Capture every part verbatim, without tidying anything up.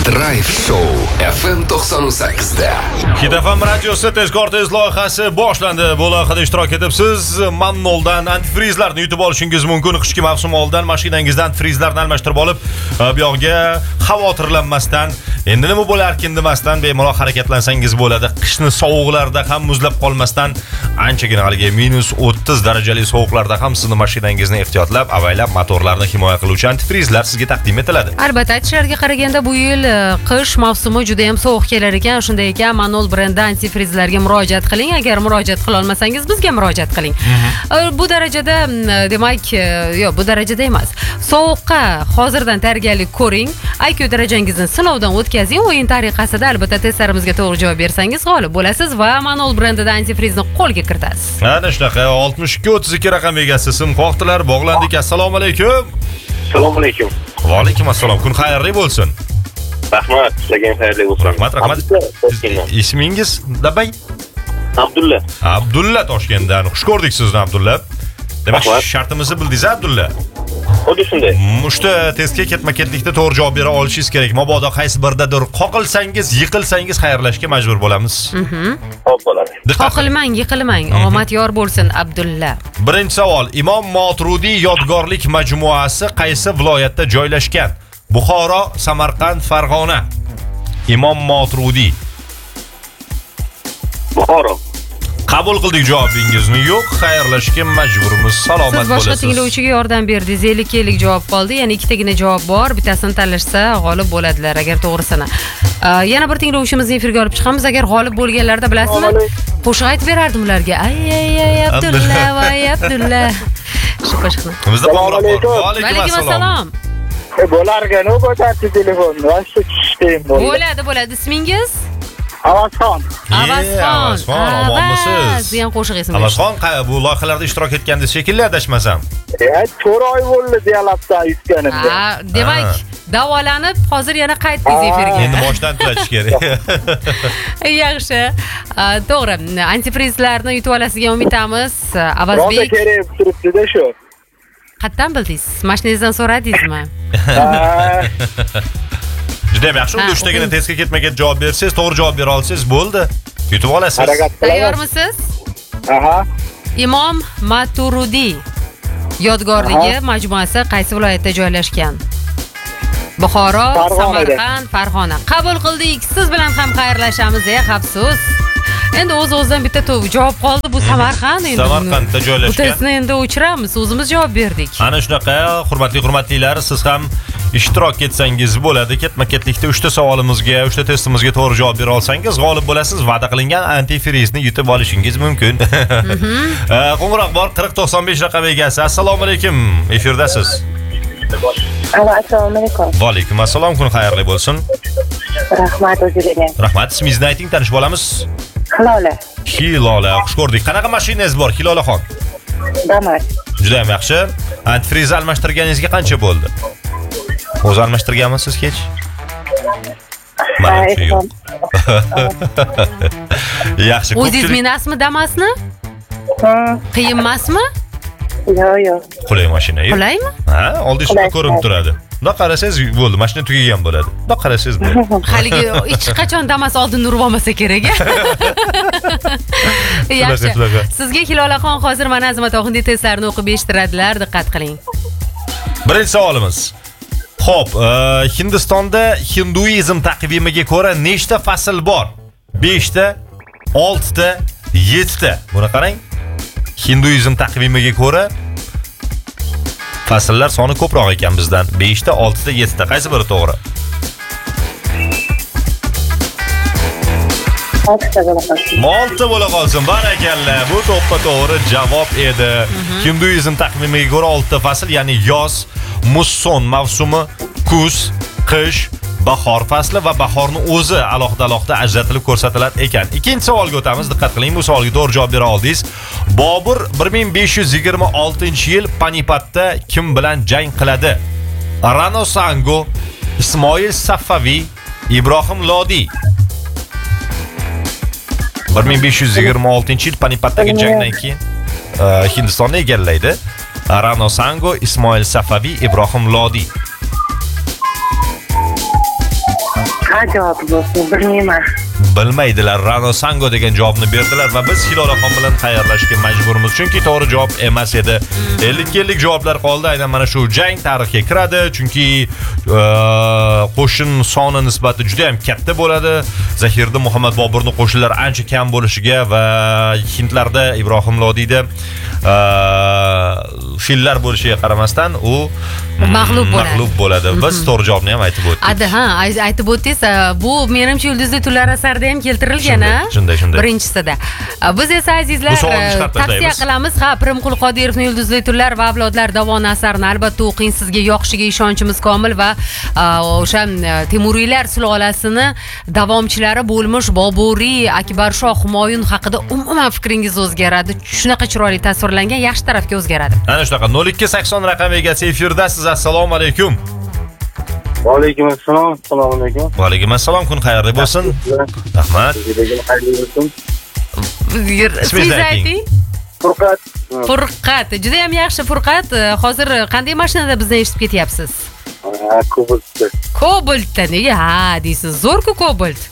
Drive Show F M to'qson sakkiz da. Hit F M radiosi tezkor tez loyihasi boshlandi. Bu loyihada ishtirok etib siz Manoldan antifrizlarni yutib olishingiz mumkin. Qishki mavsum oldidan mashinangizdan antifrizlarni almashtirib olib, bu yoqga xavotirlanmasdan, endi nima bo'larkin demasdan bemalol harakatlansangiz bo'ladi. Qishni sovuqlarda ham muzlab qolmasdan, anchagina haliga minus o'ttiz darajali sovuqlarda ham sizni mashinangizni ehtiyotlab, avaylab motorlarni himoya qiluvchi antifrizlar sizga taqdim etiladi. Albatta, aytishlariga qaraganda bu yil qish mavsumi juda ham sovuq kelar ekan. Shunday ekan, Manol brendi antifrizlarga murojaat qiling. Agar murojaat qila olmasangiz, bizga murojaat qiling. Bu darajada, demak, yo'q, bu darajada emas. Sovuqqa hozirdan tayyorgarlik ko'ring. I Q darajangizni sinovdan o'tkazing. O'yin tariqasida albatta testlarimizga to'g'ri javob bersangiz g'olib bo'lasiz va Manol brendida antifrizni qo'lga kiritasiz. Ana shunaqa oltmish ikki o'ttiz ikki raqam egasi sim qoqtilar bog'landik. Assalomu alaykum. Assalomu alaykum. Va alaykum assalom. Kun xayrli bo'lsin. Rahmat, sizlarga xayrli bo'lsin. Rahmat, rahmat. Ismingiz Dabay? Abdulla. Abdulla Toshkentdan. Xush ko'rdik sizni Abdulla. Demak, shartimizni bildingiz Abdulla. Xuddi shunday. Mushta testga ketma-ketlikda to'g'ri javob bera olishingiz kerak. Mabodo qaysi birdadir qoqilsangiz, yiqilsangiz xayrlashga majbur bo'lamiz. Xo'p bo'ladi. Qoqilmang, yiqilmang. Omad yor bo'lsin Abdulla. Birinchi savol. Imom Motrudiy yodgorlik majmuasi qaysi viloyatda joylashgan? Buxoro, Samarqand, Farg'ona. Imom Motrudiy. Buxoro. Qabul qildik javobingizni. Yo'q, xayrlashga majburmiz. Salomat bo'lasiz. Siz boshqa bo'lasiz. tinglovchiga yordam berdingiz. ellik ellik javob qoldi. Ya'ni ikkitagina javob bor. Bittasini tanlashsa g'olib bo'ladilar agar to'g'risini. Yana bir tinglovchimizni efirga olib chiqamiz. Agar g'olib bo'lganlarda bilasizmi? Qo'shiq aytib berardim ularga. Ay ay ay Abdulla va Abdulla. Shu qo'shiqni. Bizda qo'ng'iroq bor. Va alaykum assalom. Bo'larkan, u ko'tardi telefonni. Vaqti tushdim bo'ldi. Bo'ladi, bo'ladi. Ismingiz? Avazxon. Avazxon. Avazxon, omonmisiz? Degan qo'shiq esimda. Avazxon, bu loyihalarda ishtirok etgandingiz shekilli, adashmasam. E, to'rt oy bo'ldi deyalabdan yutganimda. Ha, demak, davolanib, hozir yana qaytdingiz efirga. Endi boshdan tushirish kerak. Yaxshi. To'g'ri. Antifrizlarni yutib olasiga umidamiz. Avazbek. Rosa kerak turibdi-da shu. Qayerdan bildingiz? Mashinangizdan so'radingizmi? Juda ham yaxshi. Unda uchtagina testga ketma-ket javob bersangiz, to'g'ri javob bera olsangiz bo'ldi. Yutib olasiz. Tayyormisiz? Aha. Imom Motrudiy yodgorligi majmuasi qaysi viloyatda joylashgan? Buxoro, Samarqand, Farg'ona. Qabul qildik. Siz bilan ham xayrlashamiz, ey afsus. Endi o'z-o'zidan bitta javob qoldi. Bu Samarqand endi. Samarqandda joylashgan. Bu testni endi o'chiramiz. O'zimiz javob berdik. Ana shunaqa, hurmatli hurmatlilar, siz ham ishtirok etsangiz bo'ladi. Ketma-ketlikda uchta savolimizga, uchta testimizga to'g'ri javob bera olsangiz g'olib bo'lasiz. Va'da qilingan antifrizni yutib olishingiz mumkin. Qo'ng'iroq bor qirq to'qson besh raqam egasi. Assalomu alaykum. Efirdasiz. Assalomu alaykum. Va alaykum assalom. Kun xayrli bo'lsin. Rahmat o'zingizga. Rahmat. Ismingizni ayting, tanishib olamiz. Hilola. Hilola, xush ko'rdik. Qanaqa mashinangiz bor, Hilolaxon? Damas. Juda ham yaxshi. Antifriz almashtirganingizga qancha bo'ldi? O'zi almashtirganmisiz kech? Mana shu yo'q. Yaxshi. O'zingiz minasmi Damasni? Ha. Qiyin emasmi? Yo'q, yo'q. Qulay mashina-yu. Qulaymi? Ha, oldingizda ko'rinib turadi. Bundoq qarasangiz bo'ldi, mashina tugagan bo'ladi. Bundoq qarasangiz bo'ldi. Haligi hech qachon Damas oldin urib olmasa kerak. Yaxshi. Sizga Hilolaxon hozir mana Azimat Oxundiy testlarini o'qib eshittiradilar, diqqat qiling. Birinchi savolimiz. Xo'p, Hindistonda hinduizm taqvimiga ko'ra nechta fasl bor? besh ta, olti ta, yetti ta. Buni qarang. Hinduizm taqvimiga ko'ra fasllar soni ko'proq ekan bizdan. besh ta, olti ta, yetti ta. Qaysi biri to'g'ri? olti ta bo'la qolsin. olti ta bo'la qolsin. Barakalla. Bu to'ppa to'g'ri javob edi. Hinduizm taqvimiga ko'ra olti ta fasl, ya'ni yoz, musson mavsumi, kuz, qish, bahor fasli va bahorning o'zi alohida-alohida ajratilib ko'rsatiladi ekan. Ikkinchi savolga o'tamiz. Diqqat qiling, bu savolga to'g'ri javob bera oldingiz. Bobur bir ming besh yuz yigirma oltinchi yil Panipatda kim bilan jang qiladi? Rano Sango, Ismoil Safaviy, Ibrohim Lodiy. bir ming besh yuz yigirma oltinchi yil Panipatdagi jangdan keyin Hindistonni egallaydi. Rano Sango, Ismoil Safaviy, Ibrohim Lodiy. nima javobi bo'lsin bilmayman. Bilmaydilar. Rano Sango degan javobni berdilar va biz Hiloraxon bilan xayrlashishga majburmiz. Chunki to'g'ri javob emas edi. ellik ellik javoblar qoldi. Aynan mana shu jang tarixga kiradi. Chunki qo'shin soni nisbati juda ham katta bo'ladi. Zahirda Muhammad Boburning qo'shinlari ancha kam bo'lishiga va hindlarda Ibrohim Lodiyda fillar bo'lishiga qaramasdan u mag'lub bo'ladi. Mag'lub bo'ladi. Biz to'g'ri javobni ham aytib o'tdik. Ada, ha, aytib o'tdingiz. Bu menimcha Yulduzli tunlar asarida ham keltirilgan, ha? Shunday, shunday. Birinchisida. Biz esa azizlar Bu savolni chiqarib tavsiya tashlaymiz. qilamiz. Ha, Pirimqul Qodirovning Yulduzli tunlar va avlodlar davoni asarini albatta o'qing. Sizga yoqishiga ishonchimiz komil va o'sha Temuriylar sulolasini davomchilari bo'lmish Boburiy, Akbarshoh, Humoyun haqida umuman fikringiz o'zgaradi. Shunaqa chiroyli tasvirlangan, yaxshi tarafga o'zgaradi. Ana shunaqa nol ikki sakson raqam egasi efirdasiz. Assalomu alaykum. Va alaykum assalom. Assalomu alaykum. Va alaykum assalom. Kun xayrli bo'lsin. Rahmat. Ismingizni ayting. Furqat. Furqat. Juda ham yaxshi Furqat. Hozir qanday mashinada bizni eshitib ketyapsiz? Kobaltda. Kobaltda. Nega ha deysiz? Zo'r-ku Kobalt.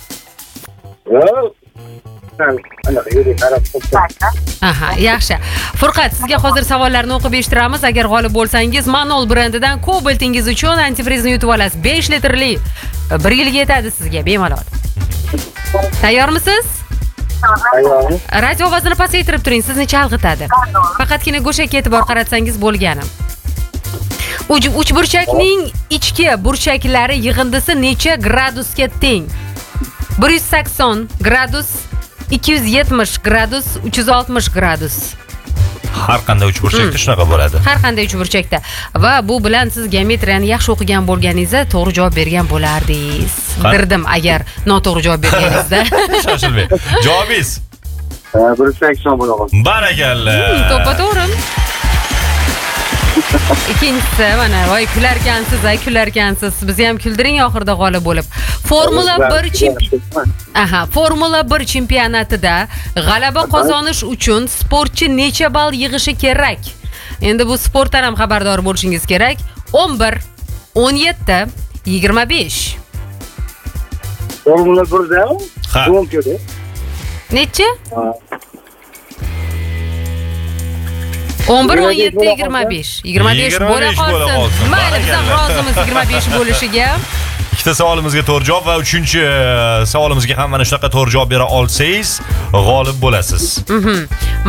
Aha, yaxshi. Furqat, sizga hozir savollarni o'qib eshittiramiz. Agar g'olib bo'lsangiz, Manol brendidan Kobaltingiz uchun antifrizni yutib olasiz. besh litrli. bir yilga yetadi sizga bemalol. Tayyormisiz? Tayyormiz. Radio ovozini pasaytirib turing, sizni chalg'itadi. Faqatgina go'shakka e'tibor qaratsangiz bo'lgani. Uch burchakning ichki burchaklari yig'indisi necha gradusga teng? bir yuz sakson gradus, ikki yuz yetmish gradus, uch yuz oltmish gradus. Har qanday uch burchakda shunaqa bo'ladi. Har qanday uch burchakda. Va bu bilan siz geometriyani yaxshi o'qigan bo'lganingizda to'g'ri javob bergan bo'lardingiz. Dirdim agar noto'g'ri javob berganingizda. Shoshilmang. Javobingiz? bir yuz sakson bo'ladi. Barakalla. To'ppa-to'g'ri. Ikkinchisi mana voy kularkansiz, ay kularkansiz. Bizni ham kuldiring oxirida g'olib bo'lib. Formula bir chempionat. Aha, Formula bir chempionatida g'alaba qozonish uchun sportchi necha ball yig'ishi kerak? Endi bu sportdan ham xabardor bo'lishingiz kerak. o'n bir, o'n yetti, yigirma besh. Formula birda Ha. Necha? o'n bir, o'n yetti, yigirma besh. yigirma besh bo'la qolsin. Mayli, biz ham rozimiz yigirma besh bo'lishiga. Ikkita savolimizga to'g'ri javob va uchinchi savolimizga ham mana shunaqa to'g'ri javob bera olsangiz, g'olib bo'lasiz.